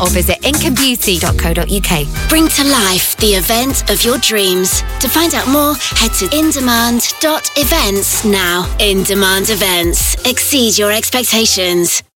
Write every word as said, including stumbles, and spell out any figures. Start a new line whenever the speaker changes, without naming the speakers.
or visit income beauty dot co dot uk.
Bring to life the event of your dreams. To find out more, head to in demand dot events now. In Demand Events. Exceed your expectations.